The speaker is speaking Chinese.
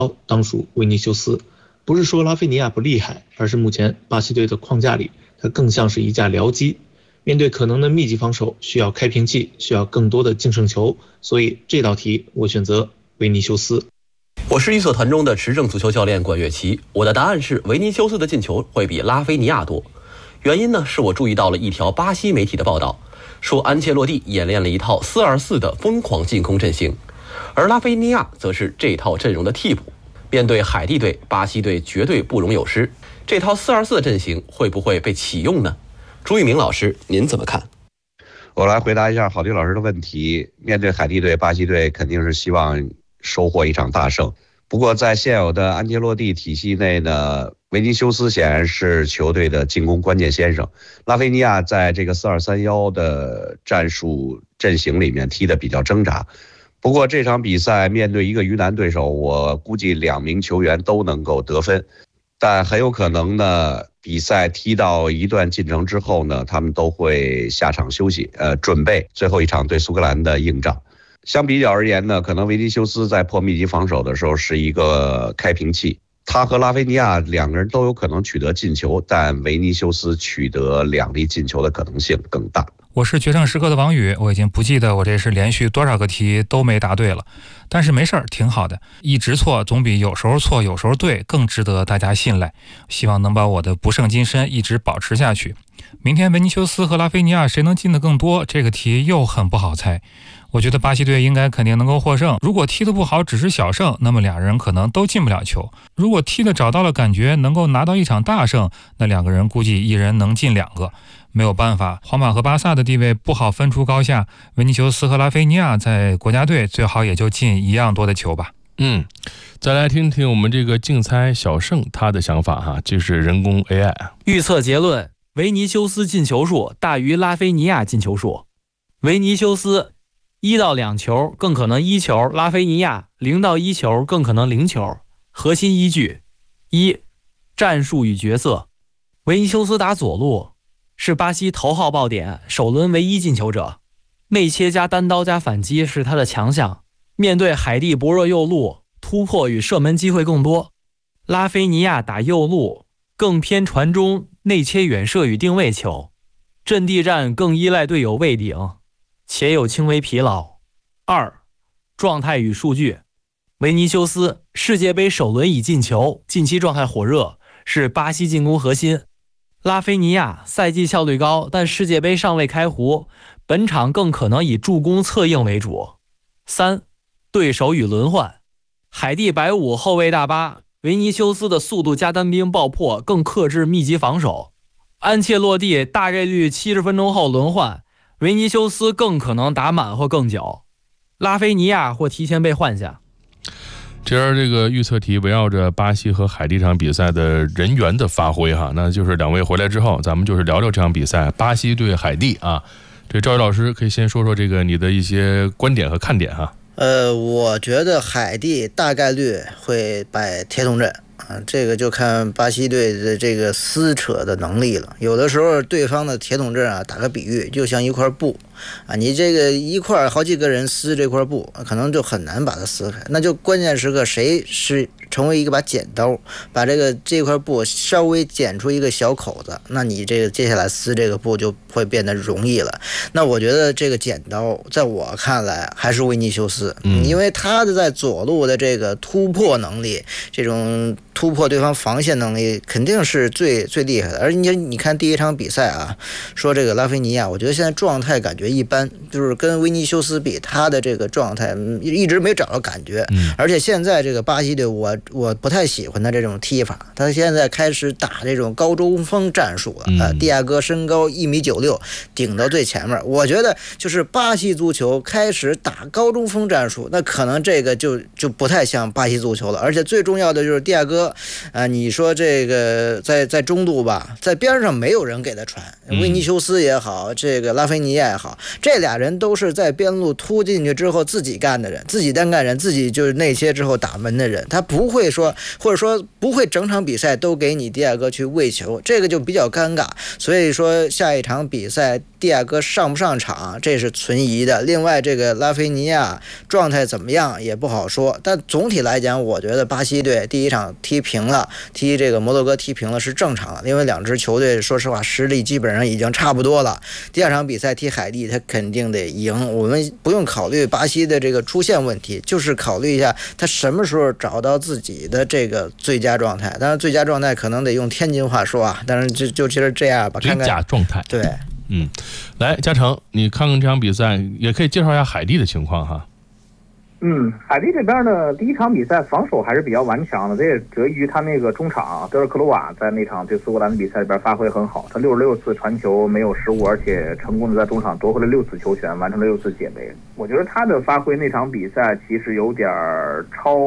当属维尼修斯。不是说拉菲尼亚不厉害，而是目前巴西队的框架里，他更像是一架僚机。面对可能的密集防守，需要开瓶器，需要更多的净胜球，所以这道题我选择维尼修斯。 我是预测团中的持证足球教练管乐琪，我的答案是维尼修斯的进球会比拉菲尼亚多。原因呢，是我注意到了一条巴西媒体的报道，说安切洛蒂演练了一套4-2-4的疯狂进攻阵型，而拉菲尼亚则是这套阵容的替补。面对海地队，巴西队绝对不容有失。这套4-2-4的阵型会不会被启用呢？朱玉明老师，您怎么看？ 我来回答一下郝迪老师的问题。面对海地队，巴西队肯定是希望收获一场大胜。不过在现有的安切洛蒂体系内呢，维尼修斯显然是球队的进攻关键先生。拉菲尼亚在这个4-2-3-1的战术阵型里面踢得比较挣扎。不过这场比赛面对一个鱼腩对手，我估计2名球员都能够得分，但很有可能呢，比赛踢到一段进程之后呢，他们都会下场休息，准备最后一场对苏格兰的硬仗。相比较而言呢，可能维尼修斯在破密集防守的时候是一个开瓶器，他和拉菲尼亚2个人都有可能取得进球，但维尼修斯取得2粒进球的可能性更大。 我是决胜时刻的王宇，我已经不记得我这是连续多少个题都没答对了，但是没事儿，挺好的，一直错总比有时候错有时候对更值得大家信赖，希望能把我的不胜金身一直保持下去。明天维尼修斯和拉菲尼亚谁能进得更多，这个题又很不好猜。我觉得巴西队应该肯定能够获胜，如果踢得不好只是小胜，那么2人可能都进不了球。如果踢得找到了感觉，能够拿到一场大胜，那2个人估计一人能进2个。没有办法，皇马和巴萨的地位不好分出高下，维尼修斯和拉菲尼亚在国家队最好也就进一样多的球吧。 再来听听我们这个竞猜小胜他的想法哈，就是人工 AI 预测结论：维尼修斯进球数大于拉菲尼亚进球数。维尼修斯1到2球更可能1球，拉菲尼亚0到1球更可能0球。核心依据： 1. 战术与角色。维尼修斯打左路，是巴西头号爆点，首轮唯一进球者，内切加单刀加反击是他的强项。面对海地薄弱右路，突破与射门机会更多。拉菲尼亚打右路更偏传中，内切远射与定位球，阵地战更依赖队友位顶，且有轻微疲劳。2. 状态与数据。维尼修斯世界杯首轮已进球，近期状态火热，是巴西进攻核心。拉菲尼亚赛季效率高，但世界杯尚未开壶，本场更可能以助攻策应为主。3. 对手与轮换。海地白五后卫大巴，维尼修斯的速度加单兵爆破更克制密集防守。安切洛蒂大概率70分钟后轮换，维尼修斯更可能打满或更久，拉菲尼亚或提前被换下。 这样这个预测题围绕着巴西和海地这场比赛的人员的发挥哈，那就是2位回来之后，咱们就是聊聊这场比赛，巴西对海地啊。这赵宇老师可以先说说这个你的一些观点和看点哈。 我觉得海地大概率会摆铁桶阵啊，这个就看巴西队的这个撕扯的能力了。有的时候对方的铁桶阵啊，打个比喻，就像一块布啊，你这个一块好几个人撕这块布，可能就很难把它撕开。那就关键时刻谁是成为一个把剪刀，把这块布稍微剪出一个小口子，那你这个接下来撕这个布就会变得容易了。那我觉得这个剪刀在我看来还是维尼修斯，因为他的在左路的这个突破能力，这种突破对方防线能力肯定是最厉害的。而你看第一场比赛啊，说这个拉菲尼亚，我觉得现在状态感觉一般，就是跟维尼修斯比，他的这个状态一直没找到感觉。而且现在这个巴西队我不太喜欢他这种踢法，他现在开始打这种高中锋战术了。蒂亚戈身高1.96米，顶到最前面。我觉得就是巴西足球开始打高中锋战术，那可能这个就不太像巴西足球了。而且最重要的就是蒂亚戈，你说这个在中路吧，在边上没有人给他传，维尼修斯也好，这个拉菲尼亚也好，这俩人都是在边路突进去之后自己干的人，自己单干人，自己就是内切之后打门的人，他不会说，或者说不会整场比赛都给你迪亚哥去喂球，这个就比较尴尬。所以说下一场比赛蒂亚戈上不上场，这是存疑的。另外，这个拉菲尼亚状态怎么样也不好说。但总体来讲，我觉得巴西队第一场踢平了，踢这个摩洛哥踢平了是正常的，因为两支球队说实话实力基本上已经差不多了。第二场比赛踢海地，他肯定得赢。我们不用考虑巴西的这个出线问题，就是考虑一下他什么时候找到自己的这个最佳状态。当然，最佳状态可能得用天津话说啊，但是就是这样吧，看看最佳状态。 对。 来，嘉诚，你看看这场比赛，也可以介绍一下海地的情况哈。 海地这边呢，第一场比赛防守还是比较顽强的，这也得益于他那个中场德尔克罗瓦在那场对苏格兰的比赛里边发挥很好，他66次传球没有失误，而且成功的在中场夺回了6次球权，完成了6次解围。我觉得他的发挥那场比赛其实有点超